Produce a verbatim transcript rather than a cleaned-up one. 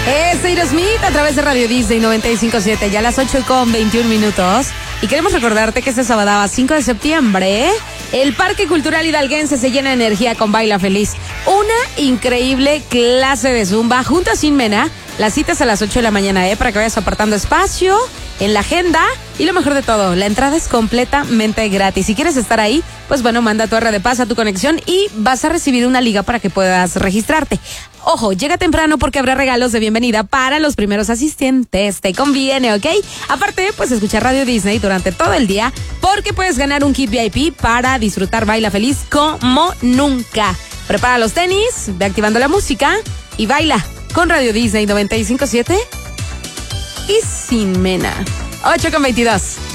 Es Aerosmith a través de Radio Disney noventa y cinco punto siete, ya a las ocho con veintiún minutos. Y queremos recordarte que este sábado cinco de septiembre, el Parque Cultural Hidalguense se llena de energía con Baila Feliz. Una increíble clase de zumba junto a Sin Mena. Las citas a las ocho de la mañana, ¿eh? Para que vayas apartando espacio en la agenda. Y lo mejor de todo, la entrada es completamente gratis. Si quieres estar ahí, pues bueno, manda tu R de paz a tu conexión y vas a recibir una liga para que puedas registrarte. Ojo, llega temprano porque habrá regalos de bienvenida para los primeros asistentes. Te conviene, ¿ok? Aparte, pues escuchar Radio Disney durante todo el día porque puedes ganar un kit V I P para disfrutar Baila Feliz como nunca. Prepara los tenis, ve activando la música y baila con Radio Disney noventa y cinco punto siete y Sin Mena. ocho con veintidós.